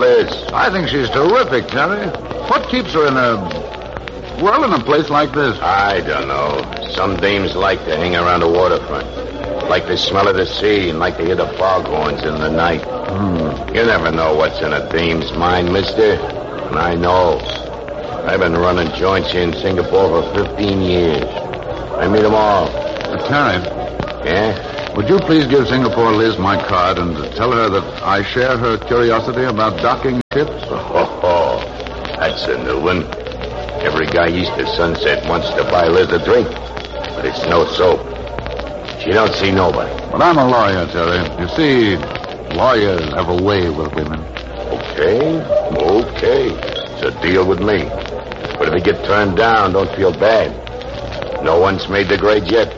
Liz? I think she's terrific, Terry. What keeps her in a place like this? I don't know. Some dames like to hang around the waterfront. Like the smell of the sea and like to hear the foghorns in the night. You never know what's in a dame's mind, mister. And I know. I've been running joints here in Singapore for 15 years. I meet them all. Terry. Yeah? Would you please give Singapore Liz my card and tell her that I share her curiosity about docking ships? Oh, that's a new one. Every guy east of Sunset wants to buy Liz a drink, but it's no soap. She don't see nobody. But I'm a lawyer, Terry. You see, lawyers have a way with women. Okay. It's a deal with me. But if you get turned down, don't feel bad. No one's made the grade yet.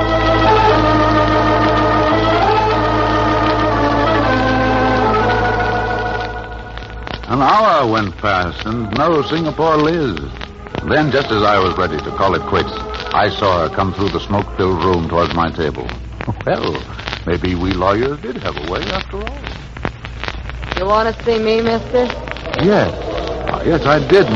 An hour went past, and no Singapore Liz. Then, just as I was ready to call it quits, I saw her come through the smoke-filled room towards my table. Well, maybe we lawyers did have a way after all. You want to see me, mister? Yes. Yes, I did,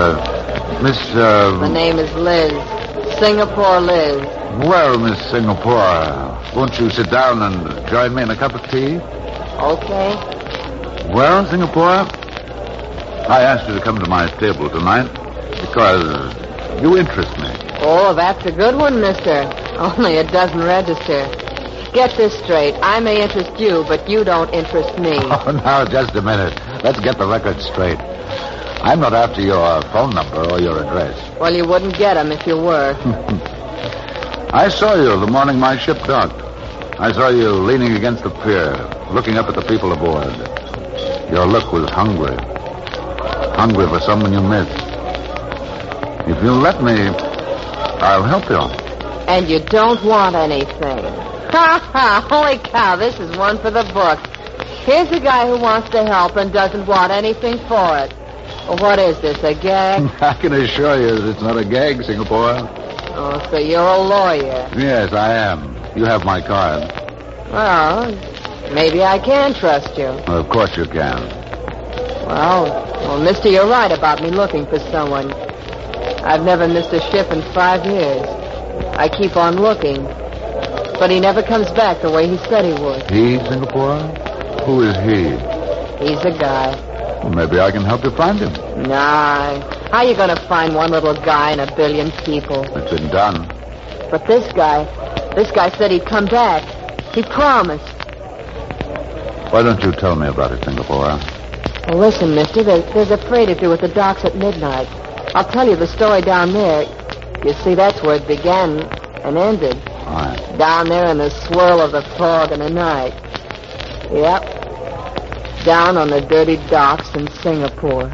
The name is Liz. Singapore Liz. Well, Miss Singapore, won't you sit down and join me in a cup of tea? Okay. Well, Singapore, I asked you to come to my table tonight because you interest me. Oh, that's a good one, mister. Only it doesn't register. Get this straight. I may interest you, but you don't interest me. Oh, now, just a minute. Let's get the record straight. I'm not after your phone number or your address. Well, you wouldn't get 'em if you were. I saw you the morning my ship docked. I saw you leaning against the pier, looking up at the people aboard. Your look was hungry. Hungry for someone you missed. If you'll let me, I'll help you. And you don't want anything. Ha ha! Holy cow, this is one for the books. Here's a guy who wants to help and doesn't want anything for it. Well, what is this, a gag? I can assure you it's not a gag, Singapore. Oh, so you're a lawyer. Yes, I am. You have my card. Well, maybe I can trust you. Well, of course you can. Well, mister, you're right about me looking for someone. I've never missed a ship in 5 years. I keep on looking. But he never comes back the way he said he would. He, Singapore? Who is he? He's a guy. Well, maybe I can help you find him. Nah. How you going to find one little guy in 1 billion people? It's been done. But this guy said he'd come back. He promised. Why don't you tell me about it, Singapore? Well, listen, mister, there's a freight or two at the docks at midnight. I'll tell you the story down there. You see, that's where it began and ended. Aye. Down there in the swirl of the fog in the night. Yep. Down on the dirty docks in Singapore.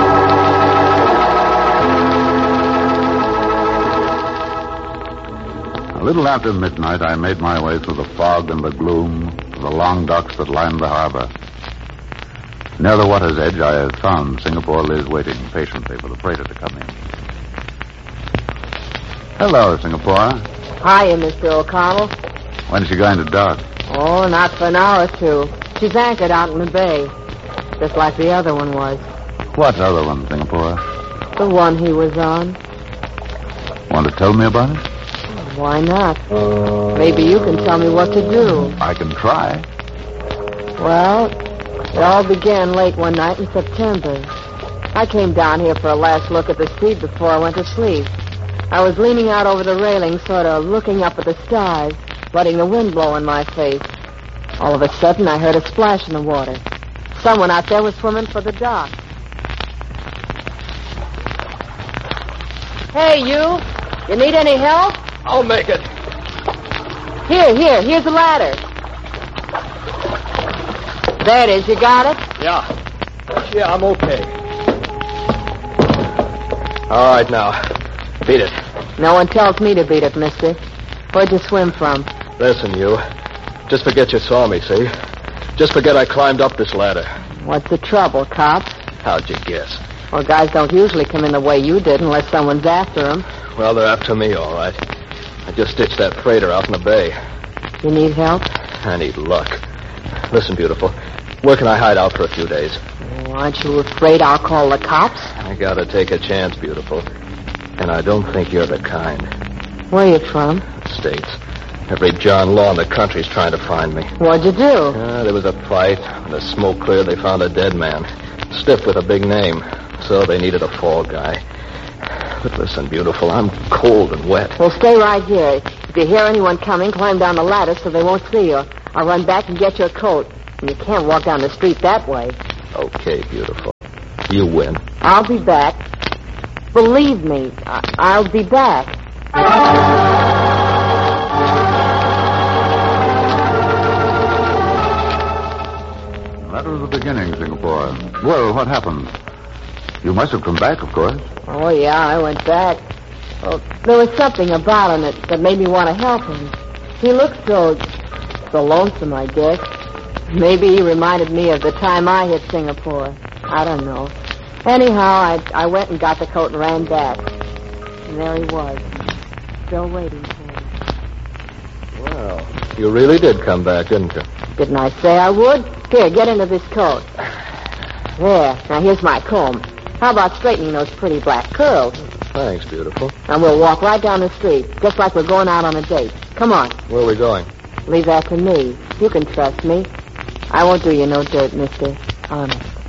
A little after midnight, I made my way through the fog and the gloom to the long docks that lined the harbor. Near the water's edge, I had found Singapore Liz waiting patiently for the freighter to come in. Hello, Singapore. Hiya, Mr. O'Connell. When's she going to dock? Oh, not for an hour or two. She's anchored out in the bay, just like the other one was. What other one, Singapore? The one he was on. Want to tell me about it? Why not? Maybe you can tell me what to do. I can try. Well, it all began late one night in September. I came down here for a last look at the sea before I went to sleep. I was leaning out over the railing, sort of looking up at the stars, letting the wind blow in my face. All of a sudden, I heard a splash in the water. Someone out there was swimming for the dock. Hey, you! You need any help? I'll make it. Here's the ladder. There it is. You got it? Yeah, I'm okay. All right, now. Beat it. No one tells me to beat it, mister. Where'd you swim from? Listen, you. Just forget you saw me, see? Just forget I climbed up this ladder. What's the trouble, cops? How'd you guess? Well, guys don't usually come in the way you did unless someone's after them. Well, they're after me, all right. I just ditched that freighter out in the bay. You need help? I need luck. Listen, beautiful. Where can I hide out for a few days? Well, aren't you afraid I'll call the cops? I gotta take a chance, beautiful. And I don't think you're the kind. Where are you from? States. Every John Law in the country's trying to find me. What'd you do? There was a fight. When the smoke cleared, they found a dead man. Stiff with a big name. So they needed a fall guy. But listen, beautiful, I'm cold and wet. Well, stay right here. If you hear anyone coming, climb down the ladder so they won't see you. I'll run back and get your coat. And you can't walk down the street that way. Okay, beautiful. You win. I'll be back. Believe me, I'll be back. That was the beginning, Singapore. Well, what happened? You must have come back, of course. Oh, yeah, I went back. Well, there was something about him that made me want to help him. He looked so lonesome, I guess. Maybe he reminded me of the time I hit Singapore. I don't know. Anyhow, I went and got the coat and ran back. And there he was, still waiting for me. Well, you really did come back, didn't you? Didn't I say I would? Here, get into this coat. There, now here's my comb. How about straightening those pretty black curls? Thanks, beautiful. And we'll walk right down the street, just like we're going out on a date. Come on. Where are we going? Leave that to me. You can trust me. I won't do you no dirt, mister. Honest.